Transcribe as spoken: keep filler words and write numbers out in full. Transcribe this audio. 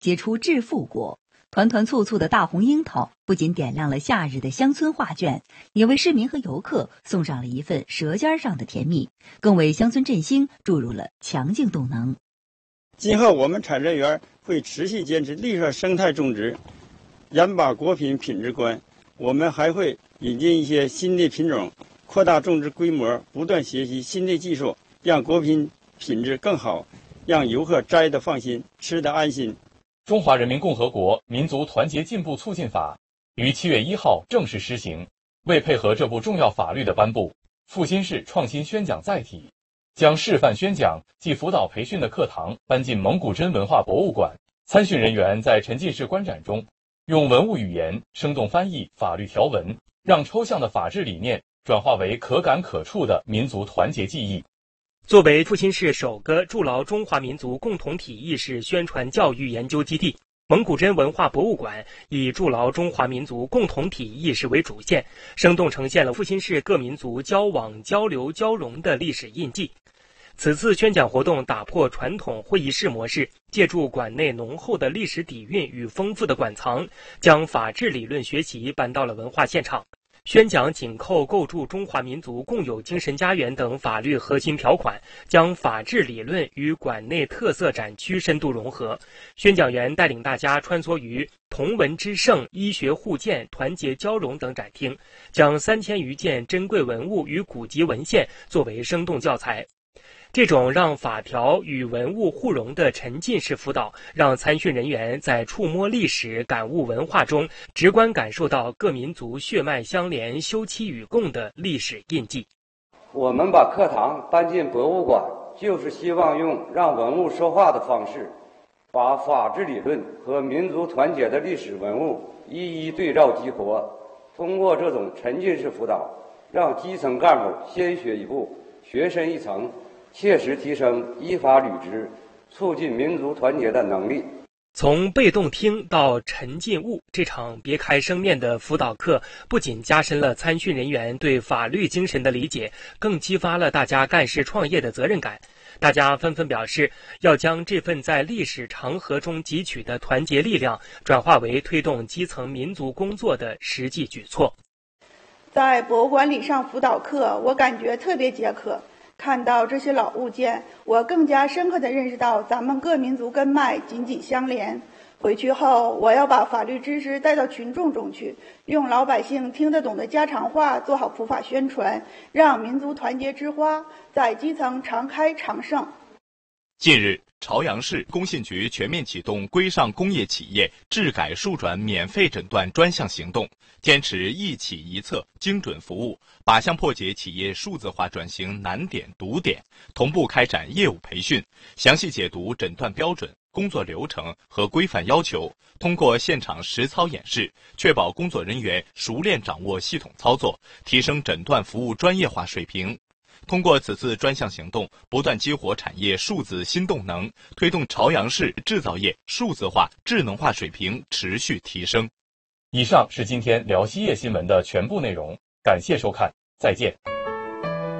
结出致富果。团团簇簇的大红樱桃不仅点亮了夏日的乡村画卷，也为市民和游客送上了一份舌尖上的甜蜜，更为乡村振兴注入了强劲动能。 今后我们产业园会持续坚持绿色生态种植，严把果品品质关。我们还会引进一些新的品种，扩大种植规模，不断学习新的技术，让果品品质更好，让游客摘得放心，吃得安心。 中华人民共和国民族团结进步促进法于七月一号正式施行。为配合这部重要法律的颁布，阜新市创新宣讲载体将示范宣讲暨辅导培训的课堂搬进蒙古珍文化博物馆。参训人员在沉浸式观展中，用文物语言生动翻译法律条文，让抽象的法治理念转化为可感可触的民族团结记忆。 作为阜新市首个筑牢中华民族共同体意识宣传教育研究基地，蒙古珍文化博物馆以筑牢中华民族共同体意识为主线，生动呈现了阜新市各民族交往、交流、交融的历史印记。此次宣讲活动打破传统会议室模式，借助馆内浓厚的历史底蕴与丰富的馆藏，将法治理论学习搬到了文化现场。宣讲紧扣构筑中华民族共有精神家园等法律核心条款，将法治理论与馆内特色展区深度融合。宣讲员带领大家穿梭于同文之盛、医学互鉴、团结交融等展厅，将三千余件珍贵文物与古籍文献作为生动教材。这种让法条与文物互融的沉浸式辅导，让参训人员在触摸历史、感悟文化中，直观感受到各民族血脉相连、休戚与共的历史印记。 我们把课堂搬进博物馆，就是希望用让文物说话的方式，把法治理论和民族团结的历史文物一一对照激活。通过这种沉浸式辅导，让基层干部先学一步，学深一层，切实提升依法履职、促进民族团结的能力。 从被动听到沉浸悟，这场别开生面的辅导课不仅加深了参训人员对法律精神的理解，更激发了大家干事创业的责任感。大家纷纷表示，要将这份在历史长河中汲取的团结力量，转化为推动基层民族工作的实际举措。 在博物馆里上辅导课，我感觉特别解渴。看到这些老物件，我更加深刻地认识到咱们各民族根脉紧紧相连。回去后，我要把法律知识带到群众中去，用老百姓听得懂的家常话做好普法宣传，让民族团结之花在基层常开常盛。 近日，朝阳市工信局全面启动规上工业企业质改数转免费诊断专项行动，坚持一企一策精准服务，靶向破解企业数字化转型难点堵点，同步开展业务培训，详细解读诊断标准、工作流程和规范要求，通过现场实操演示，确保工作人员熟练掌握系统操作，提升诊断服务专业化水平。通过此次专项行动，不断激活产业数字新动能，推动朝阳市制造业数字化、智能化水平持续提升。 以上是今天辽西夜新闻的全部内容，感谢收看，再见。